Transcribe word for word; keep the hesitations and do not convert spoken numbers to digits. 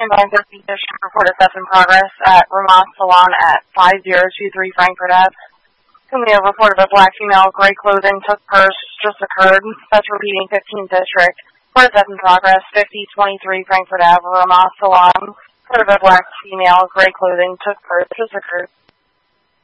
nine thirty district report of theft in progress at Vermont Salon at five zero two three Frankfurt Ave. Somebody have reported a black female, gray clothing, took purse, just occurred. That's repeating fifteenth district. Report of theft in progress, fifty twenty-three Frankfurt Ave, Vermont Salon. Report of a black female, gray clothing, took purse, just occurred.